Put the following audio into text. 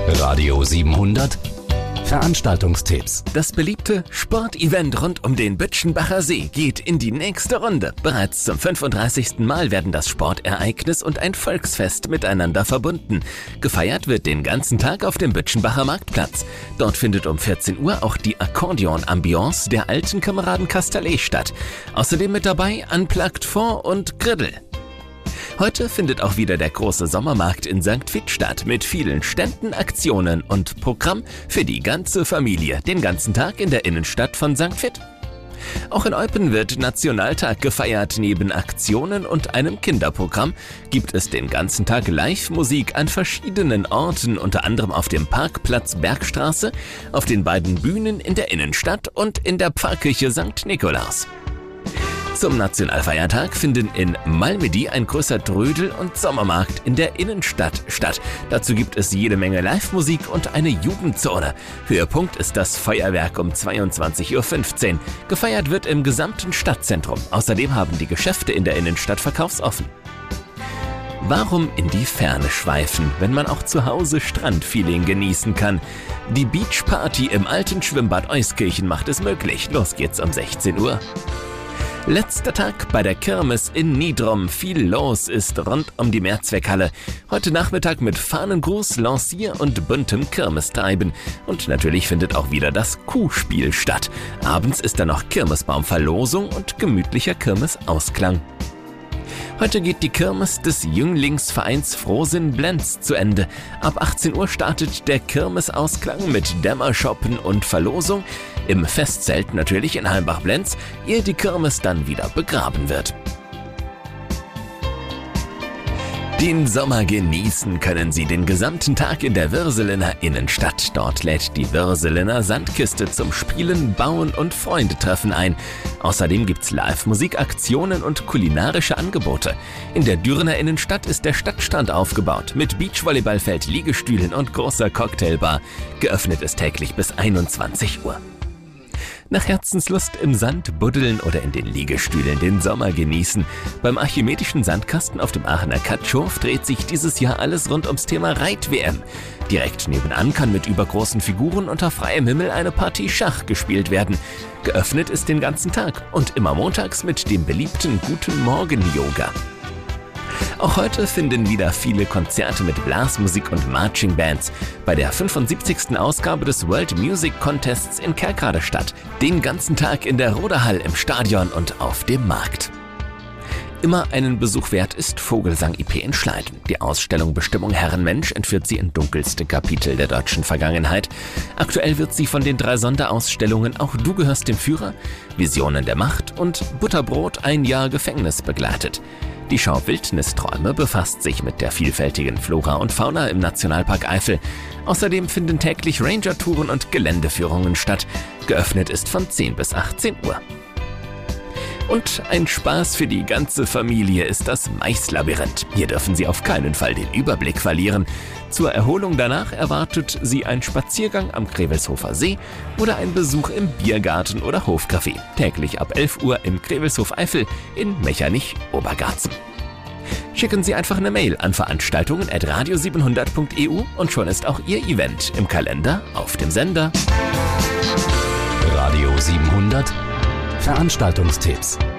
Radio 700 Veranstaltungstipps. Das beliebte Sportevent rund um den Bütschenbacher See geht in die nächste Runde. Bereits zum 35. Mal werden das Sportereignis und ein Volksfest miteinander verbunden. Gefeiert wird den ganzen Tag auf dem Bütschenbacher Marktplatz. Dort findet um 14 Uhr auch die Akkordeon-Ambiance der alten Kameraden Castellet statt. Außerdem mit dabei Unplugged Fond und Griddle. Heute findet auch wieder der große Sommermarkt in St. Vith statt mit vielen Ständen, Aktionen und Programm für die ganze Familie, den ganzen Tag in der Innenstadt von St. Vith. Auch in Eupen wird Nationaltag gefeiert. Neben Aktionen und einem Kinderprogramm gibt es den ganzen Tag Live-Musik an verschiedenen Orten, unter anderem auf dem Parkplatz Bergstraße, auf den beiden Bühnen in der Innenstadt und in der Pfarrkirche St. Nikolaus. Zum Nationalfeiertag finden in Malmedy ein großer Trödel- und Sommermarkt in der Innenstadt statt. Dazu gibt es jede Menge Live-Musik und eine Jugendzone. Höhepunkt ist das Feuerwerk um 22:15 Uhr. Gefeiert wird im gesamten Stadtzentrum. Außerdem haben die Geschäfte in der Innenstadt verkaufsoffen. Warum in die Ferne schweifen, wenn man auch zu Hause Strandfeeling genießen kann? Die Beachparty im alten Schwimmbad Euskirchen macht es möglich. Los geht's um 16 Uhr. Letzter Tag bei der Kirmes in Niedrum. Viel los ist rund um die Mehrzweckhalle. Heute Nachmittag mit Fahnengruß, Lancier und buntem Kirmestreiben. Und natürlich findet auch wieder das Kuhspiel statt. Abends ist dann noch Kirmesbaumverlosung und gemütlicher Kirmesausklang. Heute geht die Kirmes des Jünglingsvereins Frohsinn Blenz zu Ende. Ab 18 Uhr startet der Kirmesausklang mit Dämmershoppen und Verlosung. Im Festzelt natürlich in Heimbach-Blenz, ehe die Kirmes dann wieder begraben wird. Den Sommer genießen können Sie den gesamten Tag in der Würselener Innenstadt. Dort lädt die Würselener Sandkiste zum Spielen, Bauen und Freundetreffen ein. Außerdem gibt's Live-Musik, Aktionen und kulinarische Angebote. In der Dürner Innenstadt ist der Stadtstrand aufgebaut mit Beachvolleyballfeld, Liegestühlen und großer Cocktailbar. Geöffnet ist täglich bis 21 Uhr. Nach Herzenslust im Sand buddeln oder in den Liegestühlen den Sommer genießen. Beim Archimedischen Sandkasten auf dem Aachener Katschow dreht sich dieses Jahr alles rund ums Thema Reit-WM. Direkt nebenan kann mit übergroßen Figuren unter freiem Himmel eine Partie Schach gespielt werden. Geöffnet ist den ganzen Tag und immer montags mit dem beliebten Guten Morgen-Yoga. Auch heute finden wieder viele Konzerte mit Blasmusik und Marching Bands bei der 75. Ausgabe des World Music Contests in Kerkrade statt. Den ganzen Tag in der Roderhall, im Stadion und auf dem Markt. Immer einen Besuch wert ist Vogelsang IP in Schleiden. Die Ausstellung Bestimmung Herrenmensch entführt Sie in dunkelste Kapitel der deutschen Vergangenheit. Aktuell wird sie von den 3 Sonderausstellungen Auch du gehörst dem Führer, Visionen der Macht und Butterbrot, ein Jahr Gefängnis begleitet. Die Schau Wildnisträume befasst sich mit der vielfältigen Flora und Fauna im Nationalpark Eifel. Außerdem finden täglich Ranger-Touren und Geländeführungen statt. Geöffnet ist von 10 bis 18 Uhr. Und ein Spaß für die ganze Familie ist das Maislabyrinth. Hier dürfen Sie auf keinen Fall den Überblick verlieren. Zur Erholung danach erwartet Sie ein Spaziergang am Grevelshofer See oder ein Besuch im Biergarten oder Hofcafé. Täglich ab 11 Uhr im Grevelshof Eifel in Mechernich-Obergarzen. Schicken Sie einfach eine Mail an veranstaltungen@radio700.eu und schon ist auch Ihr Event im Kalender auf dem Sender. Radio 700 Veranstaltungstipps.